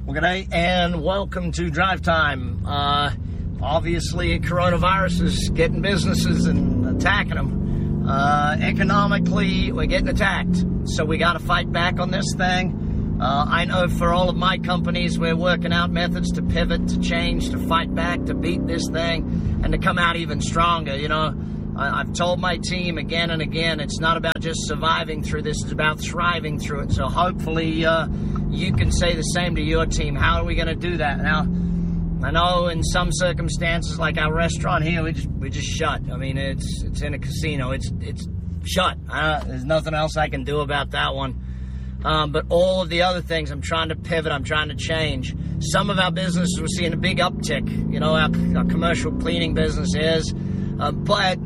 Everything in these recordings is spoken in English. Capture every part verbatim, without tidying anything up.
Well, good day and welcome to Drive Time. Uh, obviously, coronavirus is getting businesses and attacking them. Uh, economically, we're getting attacked. So we got to fight back on this thing. Uh, I know for all of my companies, we're working out methods to pivot, to change, to fight back, to beat this thing, and to come out even stronger. You know, I, I've told my team again and again, it's not about just surviving through this, it's about thriving through it. So hopefully, uh, you can say the same to your team. How are we going to do that? Now, I know in some circumstances, like our restaurant here, we just we just shut. I mean, it's it's in a casino. It's it's shut. Uh, there's nothing else I can do about that one. Um, but all of the other things, I'm trying to pivot. I'm trying to change. Some of our businesses, we're seeing a big uptick. You know, our, our commercial cleaning business is. Uh, but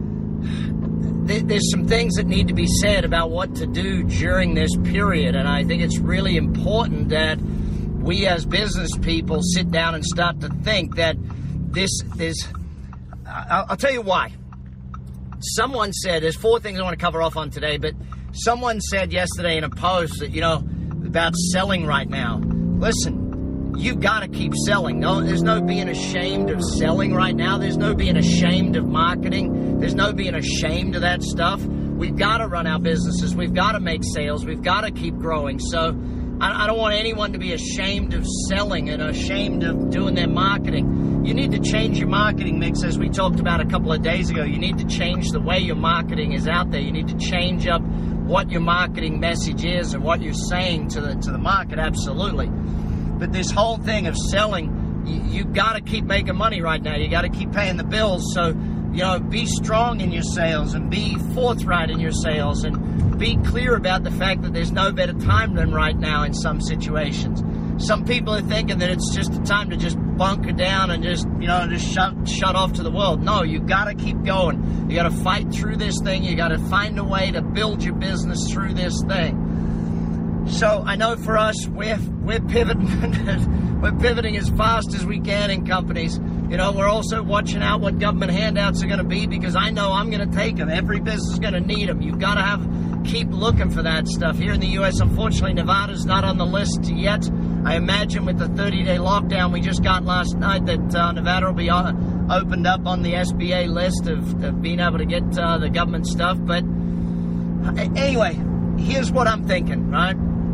there's some things that need to be said about what to do during this period, and I think it's really important that we as business people sit down and start to think that this is, I'll, I'll tell you why. Someone said, there's four things I want to cover off on today, but someone said yesterday in a post that, you know, about selling right now. Listen, you've got to keep selling. No, there's no being ashamed of selling right now. There's no being ashamed of marketing. There's no being ashamed of that stuff. We've got to run our businesses. We've got to make sales. We've got to keep growing. So I, I don't want anyone to be ashamed of selling and ashamed of doing their marketing. You need to change your marketing mix, as we talked about a couple of days ago. You need to change the way your marketing is out there. You need to change up what your marketing message is and what you're saying to the to the market. Absolutely. But this whole thing of selling, you, you've got to keep making money right now. You got to keep paying the bills. So, you know, be strong in your sales and be forthright in your sales and be clear about the fact that there's no better time than right now in some situations. Some people are thinking that it's just a time to just bunker down and just, you know, just shut shut off to the world. No, you've got to keep going. You got to fight through this thing. You got to find a way to build your business through this thing. So I know for us, we're we're pivoting, we're pivoting as fast as we can in companies. You know, we're also watching out what government handouts are going to be, because I know I'm going to take them. Every business is going to need them. You've got to have keep looking for that stuff. Here in the U S, unfortunately, Nevada's not on the list yet. I imagine with the thirty-day lockdown we just got last night that uh, Nevada will be uh, opened up on the S B A list of, of being able to get uh, the government stuff. But anyway, here's what I'm thinking, right?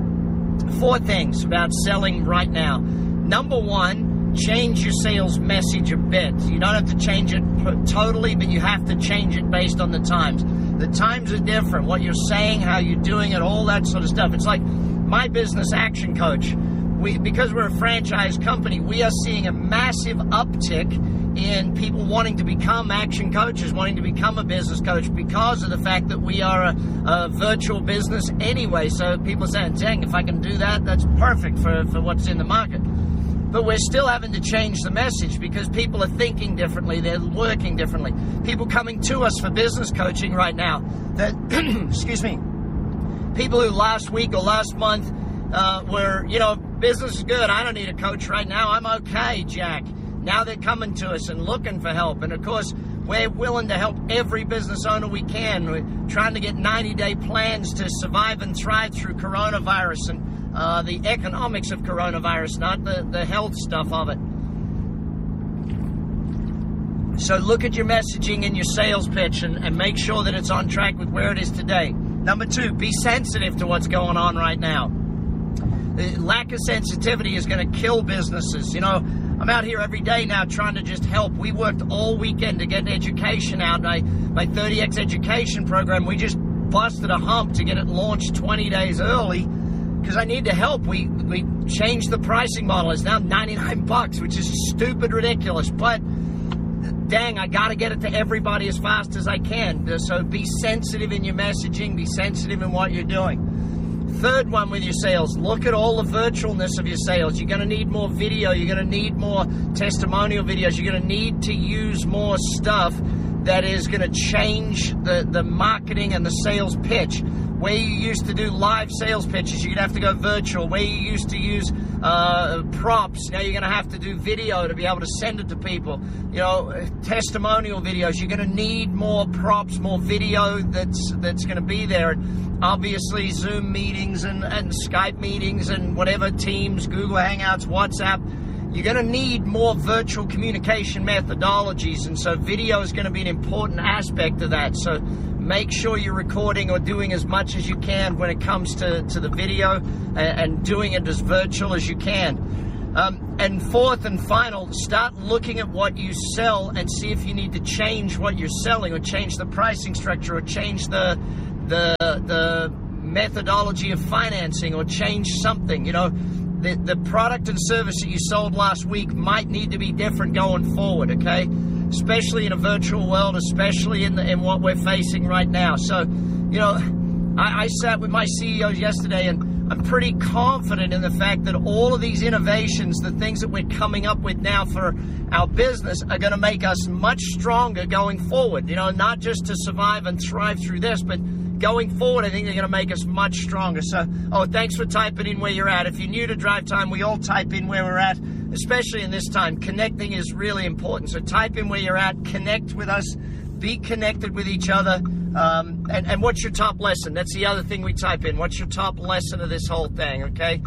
Four things about selling right now. Number one, change your sales message a bit. You don't have to change it totally, but you have to change it based on the times. The times are different. What you're saying, how you're doing it, all that sort of stuff. It's like my business, Action Coach. We, because we're a franchise company, we are seeing a massive uptick in people wanting to become action coaches, wanting to become a business coach, because of the fact that we are a, a virtual business anyway. So people are saying, dang, if I can do that, that's perfect for, for what's in the market. But we're still having to change the message because people are thinking differently. They're working differently. People coming to us for business coaching right now, that, excuse me, people who last week or last month uh, were, you know, business is good. I don't need a coach right now. I'm okay, Jack. Now they're coming to us and looking for help. And, of course, we're willing to help every business owner we can. We're trying to get ninety-day plans to survive and thrive through coronavirus and uh, the economics of coronavirus, not the, the health stuff of it. So look at your messaging and your sales pitch and, and make sure that it's on track with where it is today. Number two, be sensitive to what's going on right now. The lack of sensitivity is going to kill businesses. You know, I'm out here every day now trying to just help. We worked all weekend to get education out. My, my thirty X education program, we just busted a hump to get it launched twenty days early because I need to help. We we changed the pricing model. It's now ninety-nine bucks, which is stupid ridiculous. But dang, I got to get it to everybody as fast as I can. So be sensitive in your messaging. Be sensitive in what you're doing. Third one with your sales, look at all the virtualness of your sales. You're going to need more video. You're going to need more testimonial videos. You're going to need to use more stuff that is going to change the, the marketing and the sales pitch. Where you used to do live sales pitches, you're going to have to go virtual. Where you used to use uh, props, now you're going to have to do video to be able to send it to people. You know, testimonial videos, you're going to need more props, more video that's that's going to be there. And obviously, Zoom meetings and, and Skype meetings and whatever, Teams, Google Hangouts, WhatsApp. You're going to need more virtual communication methodologies, and so video is going to be an important aspect of that. So make sure you're recording or doing as much as you can when it comes to, to the video, and, and doing it as virtual as you can. Um, and fourth and final, start looking at what you sell and see if you need to change what you're selling, or change the pricing structure, or change the the the methodology of financing, or change something. You know, the, the product and service that you sold last week might need to be different going forward, okay? Especially in a virtual world, especially in, the, in what we're facing right now. So, you know, I, I sat with my C E Os yesterday, and I'm pretty confident in the fact that all of these innovations, the things that we're coming up with now for our business, are going to make us much stronger going forward. You know, not just to survive and thrive through this, but going forward, I think they're going to make us much stronger. So, oh, thanks for typing in where you're at. If you're new to Drive Time, we all type in where we're at, especially in this time. Connecting is really important. So type in where you're at, connect with us, be connected with each other. Um, and, and what's your top lesson? That's the other thing we type in. What's your top lesson of this whole thing, okay?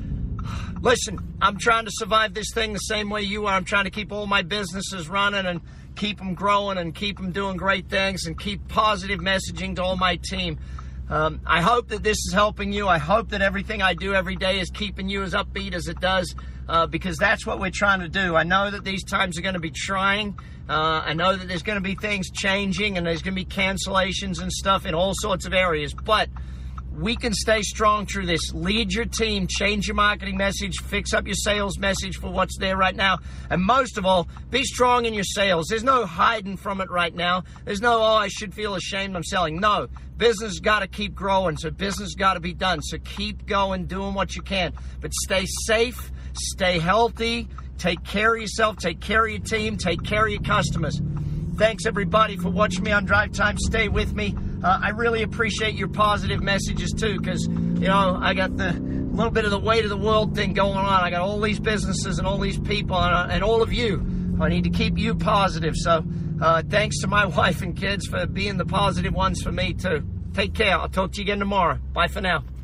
Listen, I'm trying to survive this thing the same way you are. I'm trying to keep all my businesses running and keep them growing and keep them doing great things and keep positive messaging to all my team. Um, I hope that this is helping you. I hope that everything I do every day is keeping you as upbeat as it does, uh, because that's what we're trying to do. I know that these times are going to be trying. Uh, I know that there's going to be things changing, and there's going to be cancellations and stuff in all sorts of areas, but we can stay strong through this. Lead your team, change your marketing message, fix up your sales message for what's there right now. And most of all, be strong in your sales. There's no hiding from it right now. There's no, oh, I should feel ashamed I'm selling. No, business got to keep growing, so business got to be done. So keep going, doing what you can. But stay safe, stay healthy, take care of yourself, take care of your team, take care of your customers. Thanks, everybody, for watching me on Drive Time. Stay with me. Uh, I really appreciate your positive messages, too, because, you know, I got the little bit of the weight of the world thing going on. I got all these businesses and all these people and, and all of you. I need to keep you positive. So uh, thanks to my wife and kids for being the positive ones for me, too. Take care. I'll talk to you again tomorrow. Bye for now.